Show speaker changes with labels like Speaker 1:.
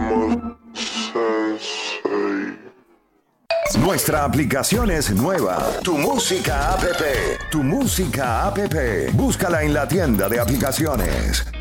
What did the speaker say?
Speaker 1: Nuestra aplicación es nueva. Tu Música App. Tu Música App. Búscala en la tienda de aplicaciones.